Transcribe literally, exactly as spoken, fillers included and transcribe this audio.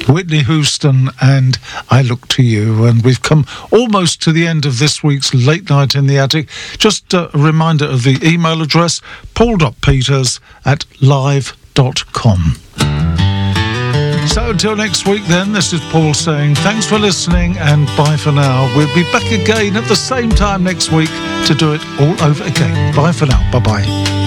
Whitney Houston and I Look to You. And we've come almost to the end of this week's Late Night in the Attic. Just a reminder of the email address, paul dot peters at live dot com. So until next week then, this is Paul saying thanks for listening and bye for now. We'll be back again at the same time next week to do it all over again. Bye for now. Bye-bye.